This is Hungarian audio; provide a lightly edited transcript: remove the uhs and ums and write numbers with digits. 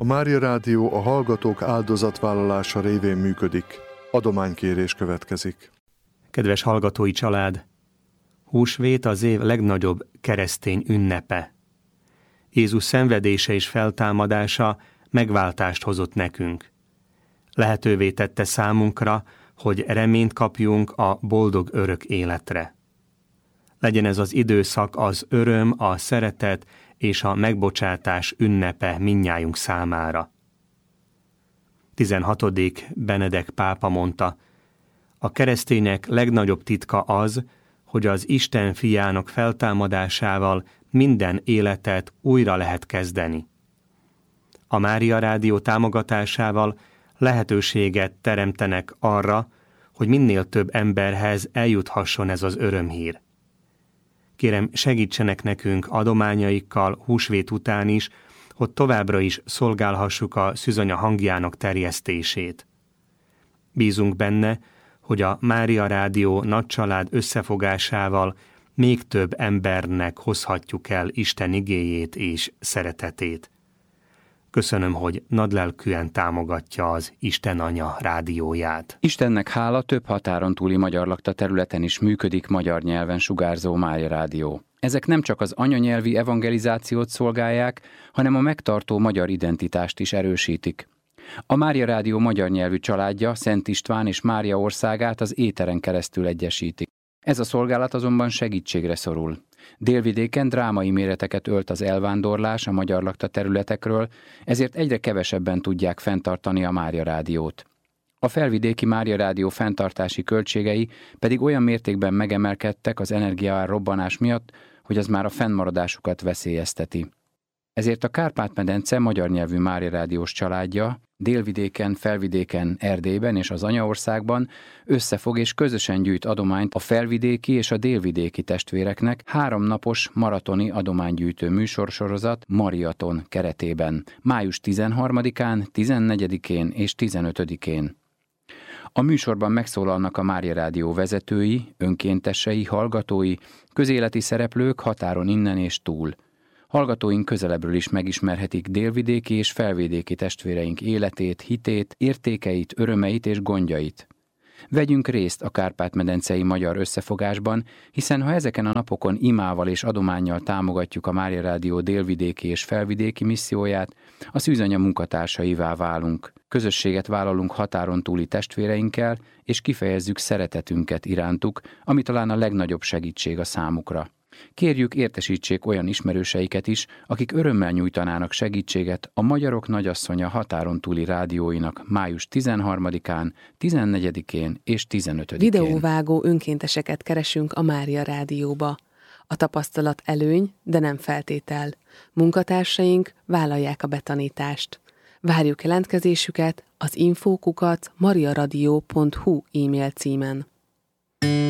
A Mária Rádió a hallgatók áldozatvállalása révén működik. Adománykérés következik. Kedves hallgatói család! Húsvét az év legnagyobb keresztény ünnepe. Jézus szenvedése és feltámadása megváltást hozott nekünk. Lehetővé tette számunkra, hogy reményt kapjunk a boldog örök életre. Legyen ez az időszak az öröm, a szeretet és a megbocsátás ünnepe mindnyájunk számára. 16. Benedek pápa mondta, a keresztények legnagyobb titka az, hogy az Isten fiának feltámadásával minden életet újra lehet kezdeni. A Mária Rádió támogatásával lehetőséget teremtenek arra, hogy minél több emberhez eljuthasson ez az örömhír. Kérem, segítsenek nekünk adományaikkal húsvét után is, hogy továbbra is szolgálhassuk a szűzanya hangjának terjesztését. Bízunk benne, hogy a Mária Rádió nagycsalád összefogásával még több embernek hozhatjuk el Isten igéjét és szeretetét. Köszönöm, hogy nagylelkűen támogatja az Isten Anya rádióját. Istennek hála, több határon túli magyar lakta területen is működik magyar nyelven sugárzó Mária Rádió. Ezek nem csak az anyanyelvi evangelizációt szolgálják, hanem a megtartó magyar identitást is erősítik. A Mária Rádió magyar nyelvű családja Szent István és Mária országát az éteren keresztül egyesíti. Ez a szolgálat azonban segítségre szorul. Délvidéken drámai méreteket ölt az elvándorlás a magyar lakta területekről, ezért egyre kevesebben tudják fenntartani a Mária Rádiót. A felvidéki Mária Rádió fenntartási költségei pedig olyan mértékben megemelkedtek az energiaár robbanás miatt, hogy az már a fennmaradásukat veszélyezteti. Ezért a Kárpát-medence magyar nyelvű Mária Rádiós családja Délvidéken, Felvidéken, Erdélyben és az anyaországban összefog és közösen gyűjt adományt a felvidéki és a délvidéki testvéreknek 3 napos maratoni adománygyűjtő műsorsorozat Mariaton keretében, május 13-án, 14-én és 15-én. A műsorban megszólalnak a Mária Rádió vezetői, önkéntesei, hallgatói, közéleti szereplők határon innen és túl. Hallgatóink közelebbről is megismerhetik délvidéki és felvidéki testvéreink életét, hitét, értékeit, örömeit és gondjait. Vegyünk részt a Kárpát-medencei magyar összefogásban, hiszen ha ezeken a napokon imával és adománnyal támogatjuk a Mária Rádió délvidéki és felvidéki misszióját, a szűzanya munkatársaivá válunk. Közösséget vállalunk határon túli testvéreinkkel, és kifejezzük szeretetünket irántuk, ami talán a legnagyobb segítség a számukra. Kérjük, értesítsék olyan ismerőseiket is, akik örömmel nyújtanának segítséget a Magyarok Nagyasszonya határon túli rádióinak május 13-án, 14-én és 15-én. Videóvágó önkénteseket keresünk a Mária Rádióba. A tapasztalat előny, de nem feltétel. Munkatársaink vállalják a betanítást. Várjuk jelentkezésüket az info@mariaradio.hu e-mail címen.